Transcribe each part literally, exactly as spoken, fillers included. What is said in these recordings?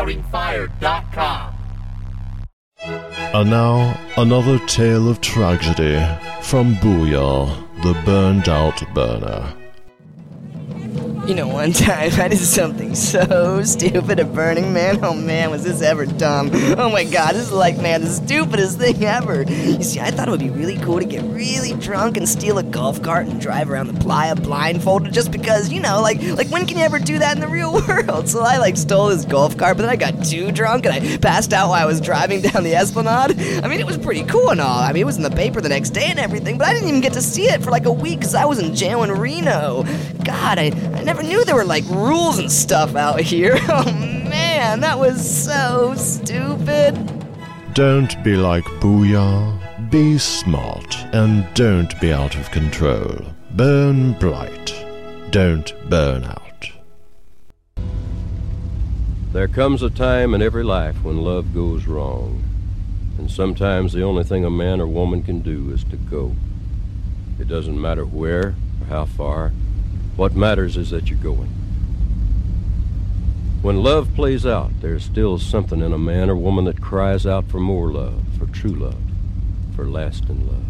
spouting fire dot com. And now, another tale of tragedy from Booyah, the burned out burner. You know, one time I did something so stupid at Burning Man. Oh man, was this ever dumb. Oh my god, this is like, man, the stupidest thing ever. You see, I thought it would be really cool to get really drunk and steal a golf cart and drive around the playa blindfolded just because, you know, like, like when can you ever do that in the real world? So I, like, stole this golf cart, but then I got too drunk and I passed out while I was driving down the Esplanade. I mean, it was pretty cool and all. I mean, it was in the paper the next day and everything, but I didn't even get to see it for like a week because I was in jail in Reno. God, I, I never knew there were like rules and stuff out here. Oh man, that was so stupid. Don't be like Booyah. Be smart and don't be out of control. Burn bright. Don't burn out. There comes a time in every life when love goes wrong. And sometimes the only thing a man or woman can do is to go. It doesn't matter where or how far. What matters is that you're going. When love plays out, there's still something in a man or woman that cries out for more love, for true love, for lasting love.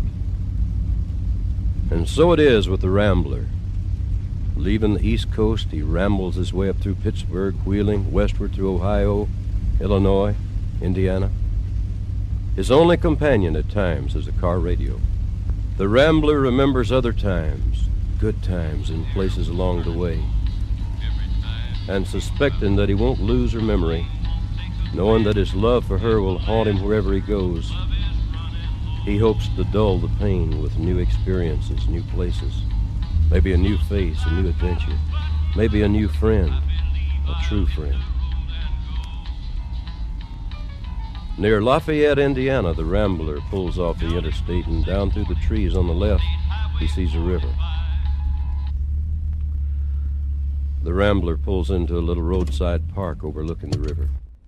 And so it is with the Rambler. Leaving the East Coast, he rambles his way up through Pittsburgh, Wheeling, westward through Ohio, Illinois, Indiana. His only companion at times is a car radio. The Rambler remembers other times, good times in places along the way. And suspecting that he won't lose her memory, knowing that his love for her will haunt him wherever he goes, he hopes to dull the pain with new experiences, new places, maybe a new face, a new adventure, maybe a new friend, a true friend. Near Lafayette, Indiana, the Rambler pulls off the interstate, and down through the trees on the left, he sees a river. The Rambler pulls into a little roadside park overlooking the river.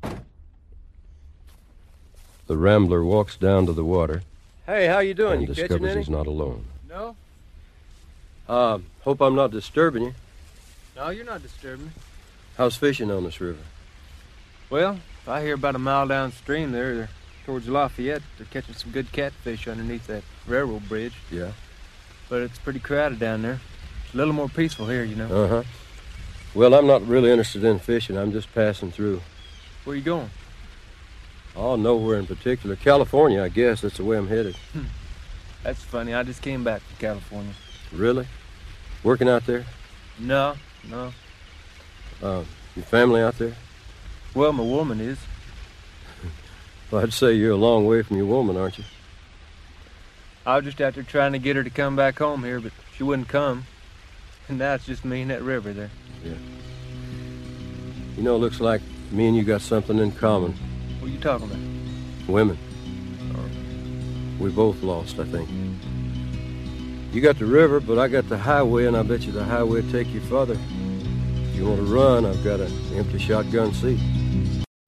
The Rambler walks down to the water. Hey, how you doing? And You catching discovers any? he's not alone. No? Uh, hope I'm not disturbing you. No, you're not disturbing me. How's fishing on this river? Well, I hear about a mile downstream there, there towards Lafayette, they're catching some good catfish underneath that railroad bridge. Yeah. But it's pretty crowded down there. It's a little more peaceful here, you know. Uh-huh. Well, I'm not really interested in fishing. I'm just passing through. Where you going? Oh, nowhere in particular. California, I guess. That's the way I'm headed. That's funny. I just came back from California. Really? Working out there? No, no. Uh, your family out there? Well, my woman is. Well, I'd say you're a long way from your woman, aren't you? I was just out there trying to get her to come back home here, but she wouldn't come. And now it's just me and that river there. Yeah. You know, it looks like me and you got something in common. What are you talking about? Women. We both lost, I think. You got the river, but I got the highway, and I bet you the highway will take you further. If you want to run, I've got an empty shotgun seat.